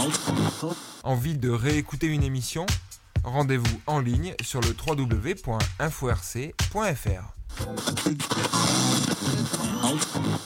Envie de réécouter une émission ? Rendez-vous en ligne sur le www.inforc.fr.